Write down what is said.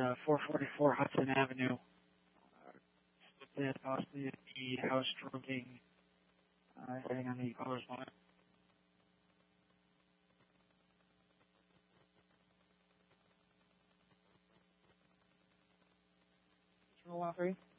444 Hudson Avenue. Dead, possibly the house stroking, heading on the caller's line. Control 1-3.